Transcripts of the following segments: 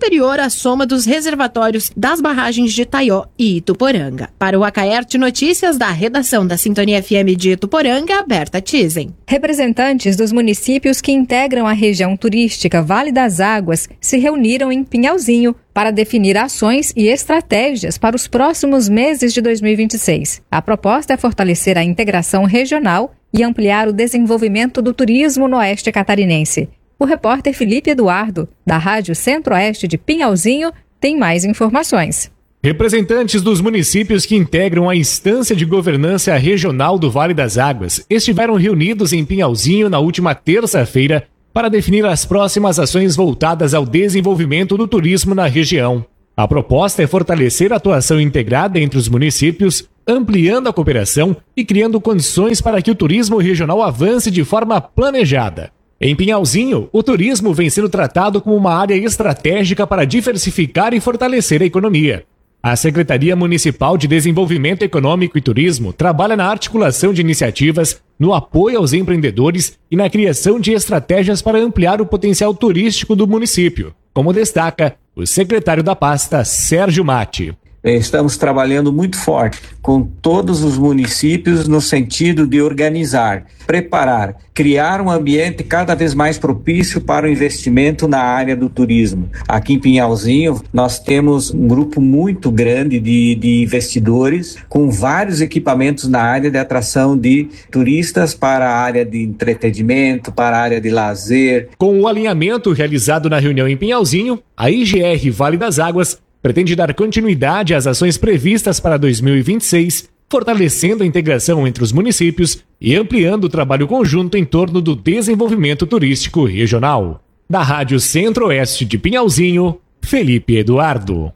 superior à soma dos reservatórios das barragens de Itaió e Ituporanga. Para o Acaerte Notícias, da redação da Sintonia FM de Ituporanga, Berta Tizen. Representantes dos municípios que integram a região turística Vale das Águas se reuniram em Pinhalzinho para definir ações e estratégias para os próximos meses de 2026. A proposta é fortalecer a integração regional e ampliar o desenvolvimento do turismo no oeste catarinense. O repórter Felipe Eduardo, da Rádio Centro-Oeste de Pinhalzinho, tem mais informações. Representantes dos municípios que integram a instância de governança regional do Vale das Águas estiveram reunidos em Pinhalzinho na última terça-feira para definir as próximas ações voltadas ao desenvolvimento do turismo na região. A proposta é fortalecer a atuação integrada entre os municípios, ampliando a cooperação e criando condições para que o turismo regional avance de forma planejada. Em Pinhalzinho, o turismo vem sendo tratado como uma área estratégica para diversificar e fortalecer a economia. A Secretaria Municipal de Desenvolvimento Econômico e Turismo trabalha na articulação de iniciativas, no apoio aos empreendedores e na criação de estratégias para ampliar o potencial turístico do município, como destaca o secretário da pasta, Sérgio Matti. Estamos trabalhando muito forte com todos os municípios no sentido de organizar, preparar, criar um ambiente cada vez mais propício para o investimento na área do turismo. Aqui em Pinhalzinho, nós temos um grupo muito grande de investidores com vários equipamentos na área de atração de turistas para a área de entretenimento, para a área de lazer. Com o alinhamento realizado na reunião em Pinhalzinho, a IGR Vale das Águas pretende dar continuidade às ações previstas para 2026, fortalecendo a integração entre os municípios e ampliando o trabalho conjunto em torno do desenvolvimento turístico regional. Da Rádio Centro-Oeste de Pinhalzinho, Felipe Eduardo.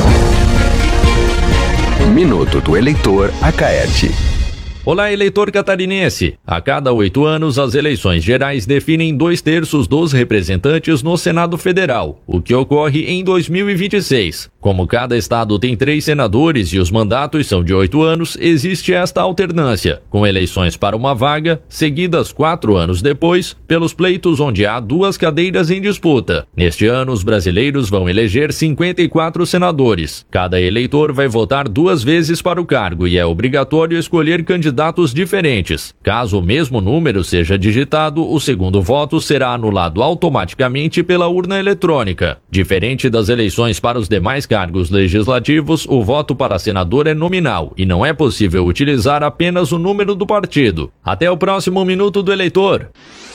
Minuto do Eleitor Acaerte. Olá, eleitor catarinense! A cada 8 anos, as eleições gerais definem 2/3 dos representantes no Senado Federal, o que ocorre em 2026. Como cada estado tem 3 senadores e os mandatos são de 8 anos, existe esta alternância, com eleições para uma vaga, seguidas 4 anos depois, pelos pleitos onde há 2 cadeiras em disputa. Neste ano, os brasileiros vão eleger 54 senadores. Cada eleitor vai votar 2 vezes para o cargo e é obrigatório escolher candidatos diferentes. Caso o mesmo número seja digitado, o segundo voto será anulado automaticamente pela urna eletrônica. Diferente das eleições para os demais cargos legislativos, o voto para senador é nominal e não é possível utilizar apenas o número do partido. Até o próximo Minuto do Eleitor.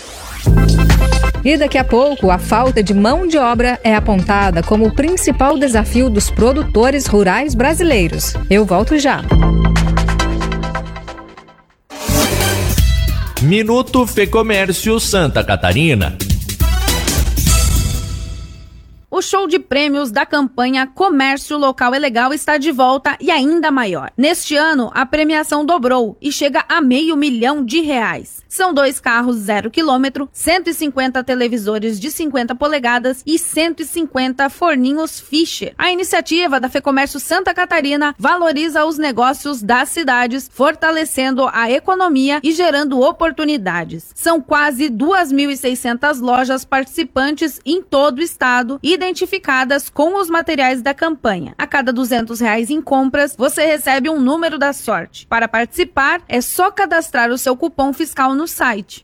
E daqui a pouco, a falta de mão de obra é apontada como o principal desafio dos produtores rurais brasileiros. Eu volto já. Minuto Fecomércio Santa Catarina. O show de prêmios da campanha Comércio Local é Legal está de volta e ainda maior. Neste ano, a premiação dobrou e chega a R$500 mil. São 2 carros 0 km, 150 televisores de 50 polegadas e 150 forninhos Fischer. A iniciativa da Fecomércio Santa Catarina valoriza os negócios das cidades, fortalecendo a economia e gerando oportunidades. São quase 2.600 lojas participantes em todo o estado, identificadas com os materiais da campanha. A cada R$200 em compras, você recebe um número da sorte. Para participar, é só cadastrar o seu cupom fiscal no site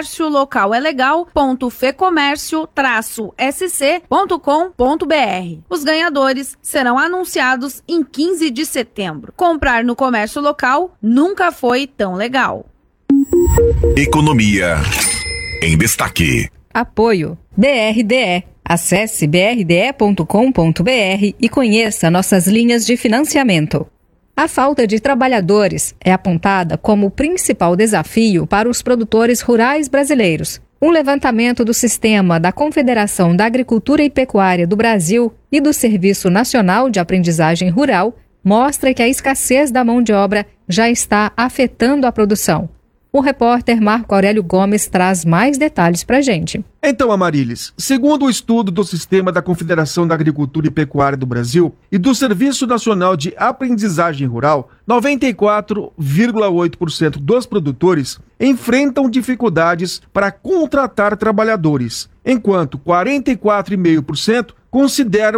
comerciolocalegal.fecomércio-sc.com.br. Os ganhadores serão anunciados em 15 de setembro. Comprar no comércio local nunca foi tão legal. Economia em destaque. Apoio BRDE. Acesse brde.com.br e conheça nossas linhas de financiamento. A falta de trabalhadores é apontada como o principal desafio para os produtores rurais brasileiros. Um levantamento do Sistema da Confederação da Agricultura e Pecuária do Brasil e do Serviço Nacional de Aprendizagem Rural mostra que a escassez da mão de obra já está afetando a produção. O repórter Marco Aurélio Gomes traz mais detalhes para a gente. Então, Amarilis, segundo o estudo do Sistema da Confederação da Agricultura e Pecuária do Brasil e do Serviço Nacional de Aprendizagem Rural, 94,8% dos produtores enfrentam dificuldades para contratar trabalhadores, enquanto 44,5% consideram